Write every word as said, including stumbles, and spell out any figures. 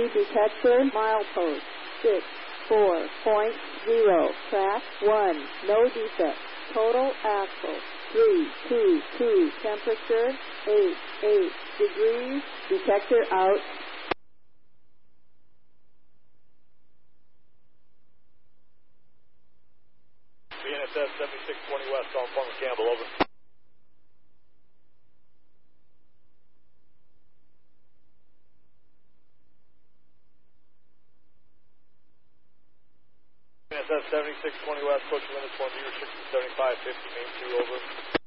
Debris detector, milepost six four point zero, track one, no defect. Total axle three two two, temperature eight eight degrees, detector out. B N S F seventy-six twenty West on phone with Campbell, over. B N S F seventy-six twenty West, approaching limits one zero six seventy-five fifty, main two, over.